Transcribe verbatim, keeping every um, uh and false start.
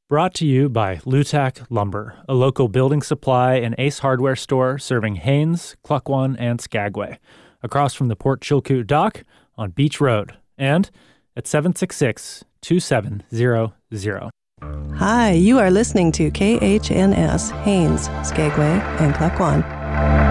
Brought to you by Lutac Lumber, a local building supply and Ace Hardware store serving Haines, Cluckwan, and Skagway, across from the Port Chilkoot Dock on Beach Road, and at seven six six, two seven zero zero. Hi, you are listening to K H N S, Haines, Skagway, and Cluckwan.